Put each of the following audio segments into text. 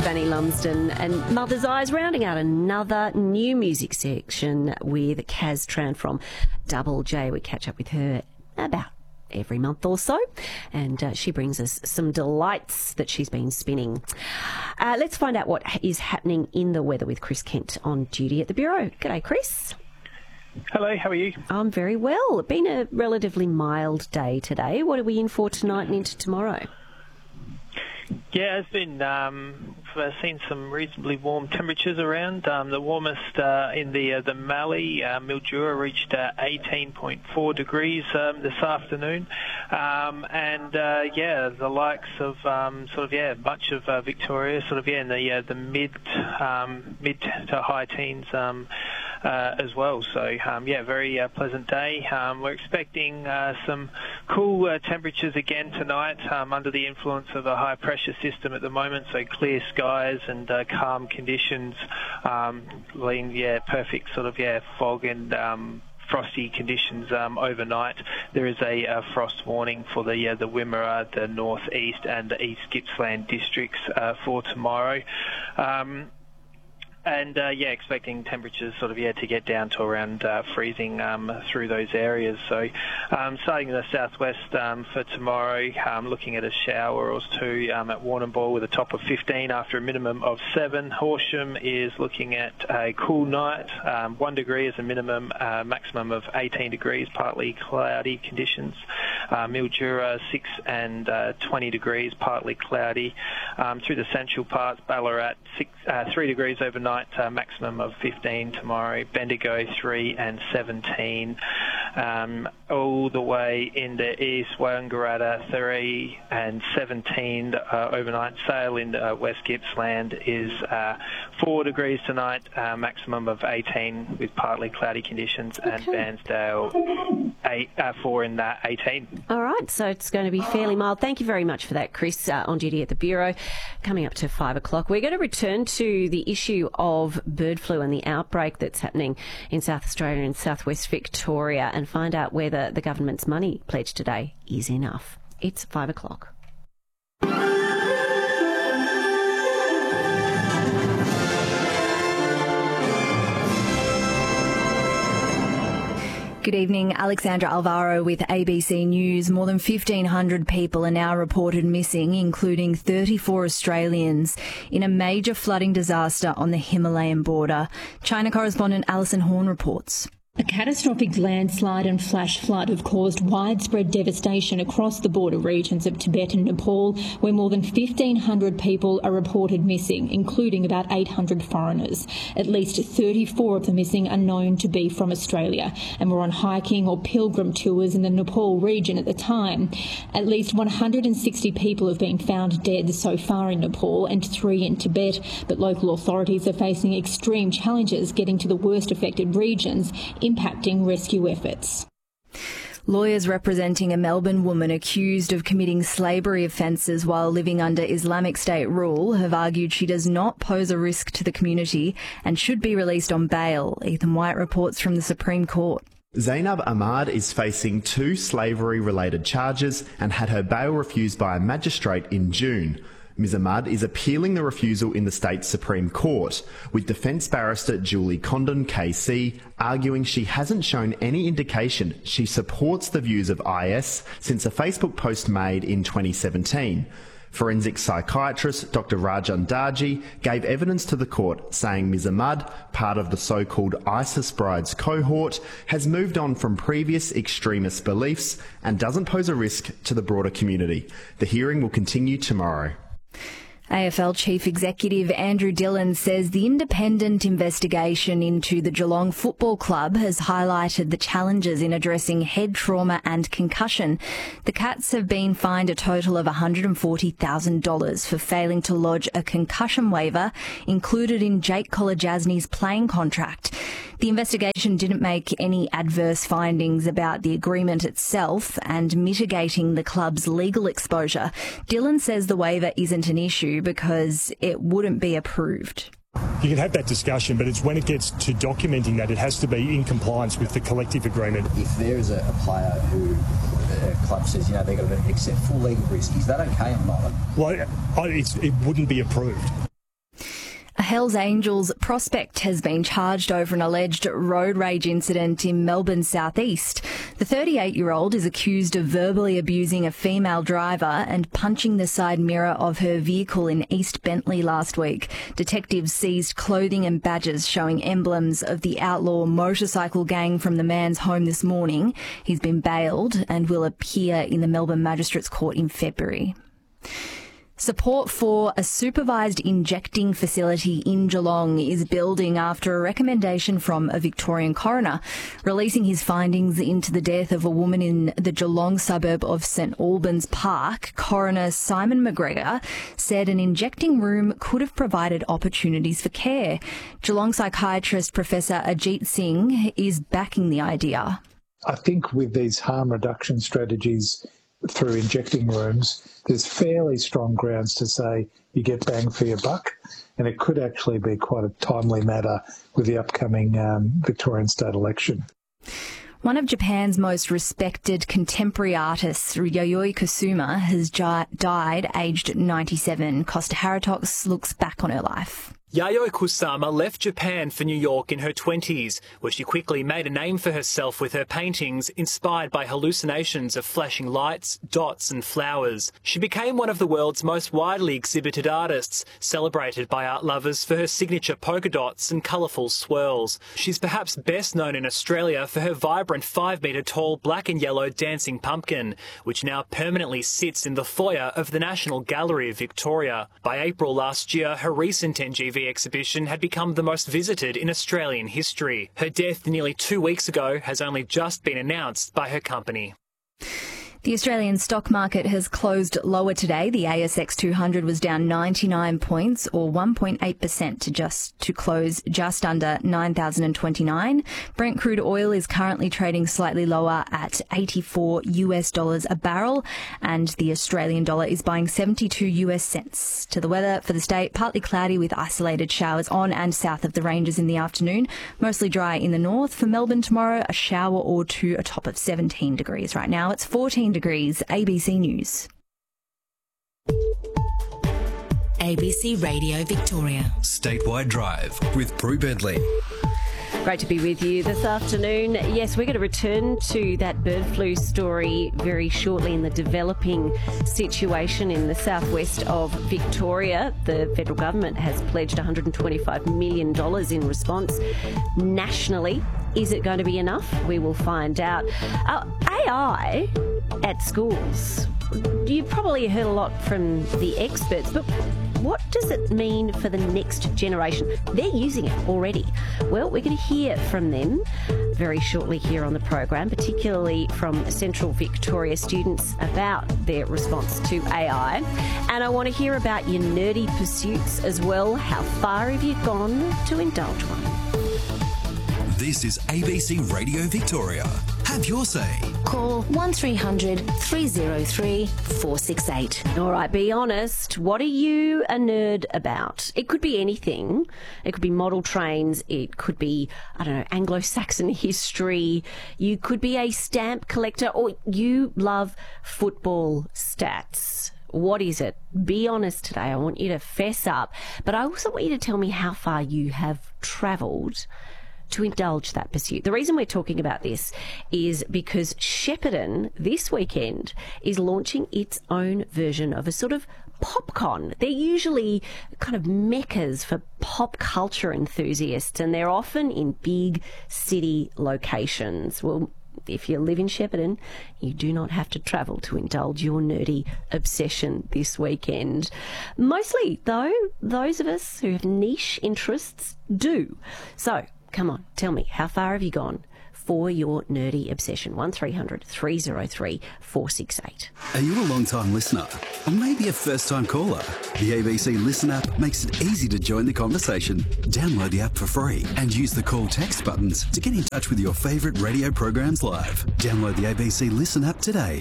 Vanny Lumsden and Mother's Eyes, rounding out another new music section with Kaz Tran from Double J. We catch up with her about every month or so, and she brings us some delights that she's been spinning. Let's find out what is happening in the weather with Chris Kent on duty at the Bureau. G'day, Chris. Hello, how are you? I'm very well. It's been a relatively mild day today. What are we in for tonight and into tomorrow? Yeah, it's been, I've seen some reasonably warm temperatures around. The warmest in the Mallee, Mildura, reached 18.4 degrees this afternoon. The likes of much of Victoria, in the mid to high teens as well. So, very pleasant day. We're expecting some cool temperatures again tonight under the influence of a high pressure system at the moment, so clear skies and calm conditions, perfect fog and frosty conditions overnight. There is a frost warning for the Wimmera, the North East and the East Gippsland districts for tomorrow. Expecting temperatures to get down to around freezing through those areas. So starting in the southwest for tomorrow, looking at a shower or two at Warrnambool with a top of 15 after a minimum of 7. Horsham is looking at a cool night, 1 degree as a minimum, maximum of 18 degrees, partly cloudy conditions. Mildura 6 and 20 degrees, partly cloudy. Through the central parts, Ballarat 3 degrees overnight, maximum of 15 tomorrow. Bendigo 3 and 17. All the way in the east, Wangaratta 3 and 17 overnight. Sale in West Gippsland is 4 degrees tonight, maximum of 18 with partly cloudy conditions, and Bairnsdale 4 in 18. All right, so it's going to be fairly mild. Thank you very much for that, Chris, on duty at the Bureau. Coming up to 5 o'clock, we're going to return to the issue of bird flu and the outbreak that's happening in South Australia and southwest Victoria, and find out whether the government's money pledged today is enough. It's 5 o'clock. Good evening, Alexandra Alvaro with ABC News. More than 1,500 people are now reported missing, including 34 Australians, in a major flooding disaster on the Himalayan border. China correspondent Alison Horn reports. A catastrophic landslide and flash flood have caused widespread devastation across the border regions of Tibet and Nepal, where more than 1,500 people are reported missing, including about 800 foreigners. At least 34 of the missing are known to be from Australia and were on hiking or pilgrim tours in the Nepal region at the time. At least 160 people have been found dead so far in Nepal and 3 in Tibet, but local authorities are facing extreme challenges getting to the worst affected regions, impacting rescue efforts. Lawyers representing a Melbourne woman accused of committing slavery offences while living under Islamic State rule have argued she does not pose a risk to the community and should be released on bail. Ethan White reports from the Supreme Court. Zainab Ahmad is facing 2 slavery-related charges and had her bail refused by a magistrate in June. Ms Ahmad is appealing the refusal in the state's Supreme Court, with defence barrister Julie Condon KC arguing she hasn't shown any indication she supports the views of IS since a Facebook post made in 2017. Forensic psychiatrist Dr Rajan Darji gave evidence to the court saying Ms Ahmad, part of the so-called ISIS brides cohort, has moved on from previous extremist beliefs and doesn't pose a risk to the broader community. The hearing will continue tomorrow. AFL Chief Executive Andrew Dillon says the independent investigation into the Geelong Football Club has highlighted the challenges in addressing head trauma and concussion. The Cats have been fined a total of $140,000 for failing to lodge a concussion waiver included in Jake Kolodjasny's playing contract. The investigation didn't make any adverse findings about the agreement itself and mitigating the club's legal exposure. Dillon says the waiver isn't an issue because it wouldn't be approved. You can have that discussion, but it's when it gets to documenting that it has to be in compliance with the collective agreement. If there is a player who a club says, they're going to accept full legal risk, is that okay or not? Well, it wouldn't be approved. Hells Angels prospect has been charged over an alleged road rage incident in Melbourne's southeast. The 38-year-old is accused of verbally abusing a female driver and punching the side mirror of her vehicle in East Bentley last week. Detectives seized clothing and badges showing emblems of the outlaw motorcycle gang from the man's home this morning. He's been bailed and will appear in the Melbourne Magistrates Court in February. Support for a supervised injecting facility in Geelong is building after a recommendation from a Victorian coroner. Releasing his findings into the death of a woman in the Geelong suburb of St Albans Park, Coroner Simon McGregor said an injecting room could have provided opportunities for care. Geelong psychiatrist Professor Ajit Singh is backing the idea. I think with these harm reduction strategies through injecting rooms, there's fairly strong grounds to say you get bang for your buck, and it could actually be quite a timely matter with the upcoming Victorian state election. One of Japan's most respected contemporary artists, Yayoi Kusama, has died aged 97. Costa Haratox looks back on her life. Yayoi Kusama left Japan for New York in her 20s, where she quickly made a name for herself with her paintings inspired by hallucinations of flashing lights, dots and flowers. She became one of the world's most widely exhibited artists, celebrated by art lovers for her signature polka dots and colourful swirls. She's perhaps best known in Australia for her vibrant 5-metre-tall black and yellow dancing pumpkin, which now permanently sits in the foyer of the National Gallery of Victoria. By April last year, her recent NGV exhibition had become the most visited in Australian history. Her death nearly 2 weeks ago has only just been announced by her company. The Australian stock market has closed lower today. The ASX 200 was down 99 points or 1.8% to close just under 9,029. Brent crude oil is currently trading slightly lower at $84 a barrel, and the Australian dollar is buying 72 US cents. To the weather for the state, partly cloudy with isolated showers on and south of the ranges in the afternoon. Mostly dry in the north. For Melbourne tomorrow, a shower or two, a top of 17 degrees. Right now it's 14 degrees. ABC News. ABC Radio Victoria. Statewide Drive with Prue Bentley. Great to be with you this afternoon. Yes, we're going to return to that bird flu story very shortly in the developing situation in the southwest of Victoria. The federal government has pledged $125 million in response nationally. Is it going to be enough? We will find out. AI at schools. You've probably heard a lot from the experts, but what does it mean for the next generation? They're using it already. Well, we're going to hear from them very shortly here on the program, particularly from Central Victoria students about their response to AI. And I want to hear about your nerdy pursuits as well. How far have you gone to indulge one? This is ABC Radio Victoria. Have your say. Call 1300 303 468. All right, be honest. What are you a nerd about? It could be anything. It could be model trains. It could be, I don't know, Anglo-Saxon history. You could be a stamp collector, or you love football stats. What is it? Be honest today. I want you to fess up. But I also want you to tell me how far you have travelled to indulge that pursuit. The reason we're talking about this is because Shepparton this weekend is launching its own version of a sort of PopCon. They're usually kind of meccas for pop culture enthusiasts, and they're often in big city locations. Well, if you live in Shepparton, you do not have to travel to indulge your nerdy obsession this weekend. Mostly, though, those of us who have niche interests do. So, come on, tell me, how far have you gone for your nerdy obsession? 1300 303 468. Are you a long-time listener? Or maybe a first-time caller? The ABC Listen app makes it easy to join the conversation. Download the app for free and use the call text buttons to get in touch with your favourite radio programs live. Download the ABC Listen app today.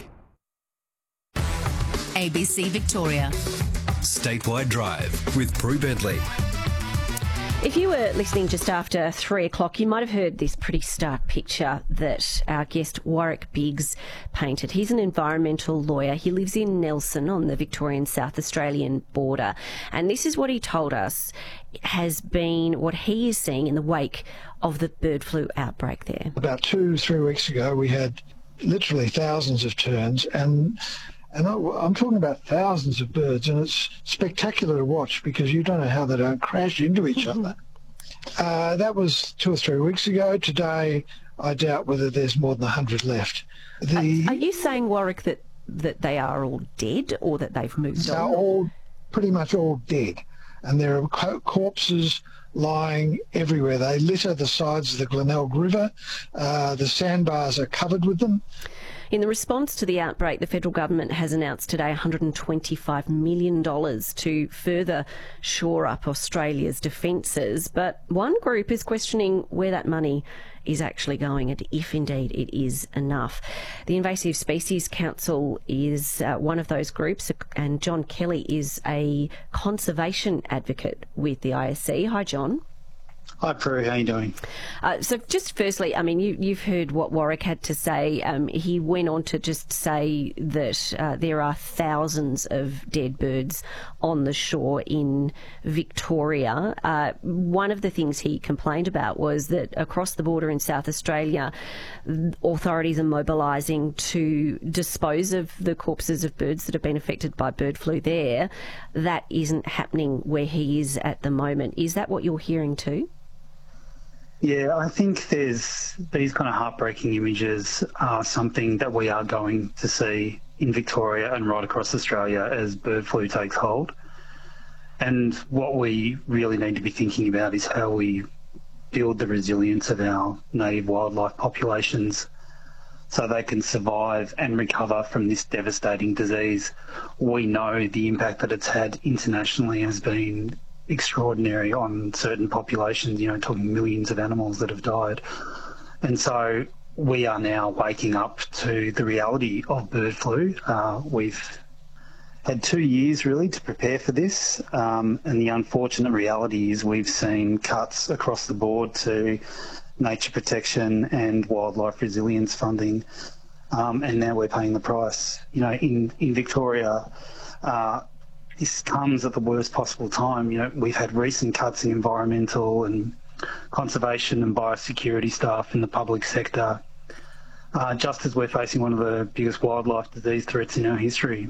ABC Victoria. Statewide Drive with Prue Bentley. If you were listening just after 3 o'clock, you might have heard this pretty stark picture that our guest Warwick Biggs painted. He's an environmental lawyer. He lives in Nelson on the Victorian South Australian border. And this is what he told us has been what he is seeing in the wake of the bird flu outbreak there. About 2-3 weeks ago, we had literally thousands of terns, and I'm talking about thousands of birds, and it's spectacular to watch because you don't know how they don't crash into each other. That was 2 or 3 weeks ago. Today, I doubt whether there's more than 100 left. Are you saying, Warwick, that they are all dead or that they've moved on? They're all pretty much all dead, and there are corpses lying everywhere. They litter the sides of the Glenelg River. The sandbars are covered with them. In the response to the outbreak, the federal government has announced today $125 million to further shore up Australia's defences. But one group is questioning where that money is actually going and if indeed it is enough. The Invasive Species Council is one of those groups, and John Kelly is a conservation advocate with the ISC. Hi, John. Hi, Prue. How are you doing? So just firstly, I mean, you've heard what Warwick had to say. He went on to just say that there are thousands of dead birds on the shore in Victoria. One of the things he complained about was that across the border in South Australia, authorities are mobilising to dispose of the corpses of birds that have been affected by bird flu there. That isn't happening where he is at the moment. Is that what you're hearing too? Yeah, I think these kind of heartbreaking images are something that we are going to see in Victoria and right across Australia as bird flu takes hold. And what we really need to be thinking about is how we build the resilience of our native wildlife populations so they can survive and recover from this devastating disease. We know the impact that it's had internationally has been extraordinary on certain populations, talking millions of animals that have died. And so we are now waking up to the reality of bird flu. We've had 2 years really to prepare for this, and the unfortunate reality is we've seen cuts across the board to nature protection and wildlife resilience funding, and now we're paying the price. In Victoria, this comes at the worst possible time. We've had recent cuts in environmental and conservation and biosecurity staff in the public sector, just as we're facing one of the biggest wildlife disease threats in our history.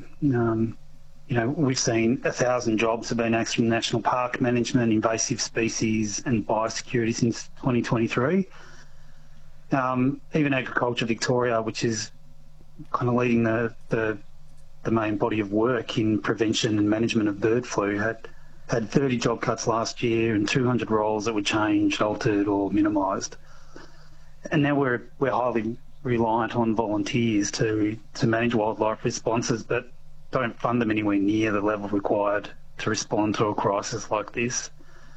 We've seen 1,000 jobs have been axed from national park management, invasive species and biosecurity since 2023. Even Agriculture Victoria, which is kind of leading the main body of work in prevention and management of bird flu, had 30 job cuts last year and 200 roles that were changed, altered or minimised. And now we're highly reliant on volunteers to manage wildlife responses, but don't fund them anywhere near the level required to respond to a crisis like this.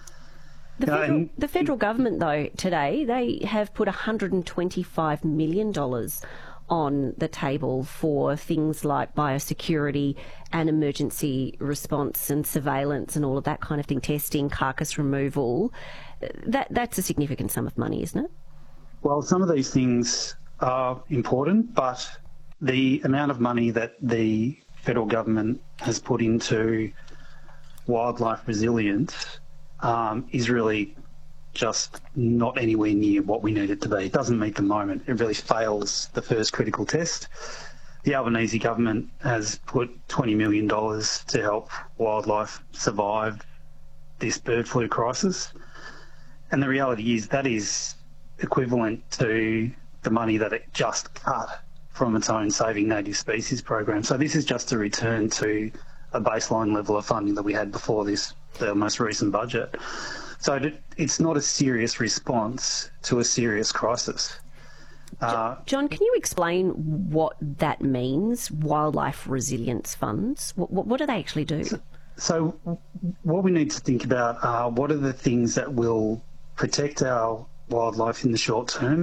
The federal government, though, today, they have put $125 million on the table for things like biosecurity and emergency response and surveillance and all of that kind of thing, testing, carcass removal. That's a significant sum of money, isn't it? Well, some of these things are important, but the amount of money that the federal government has put into wildlife resilience is really just not anywhere near what we need it to be. It doesn't meet the moment. It really fails the first critical test. The Albanese government has put $20 million to help wildlife survive this bird flu crisis. And the reality is that is equivalent to the money that it just cut from its own Saving Native Species program. So this is just a return to a baseline level of funding that we had before the most recent budget. So it's not a serious response to a serious crisis. John, can you explain what that means, wildlife resilience funds? What do they actually do? So what we need to think about are what are the things that will protect our wildlife in the short term